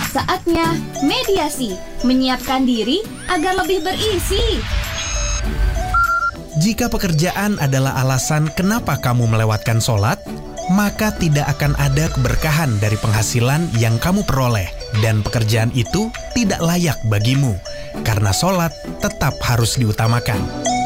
Saatnya mediasi, menyiapkan diri agar lebih berisi. Jika pekerjaan adalah alasan kenapa kamu melewatkan sholat, maka tidak akan ada keberkahan dari penghasilan yang kamu peroleh, dan pekerjaan itu tidak layak bagimu, karena sholat tetap harus diutamakan.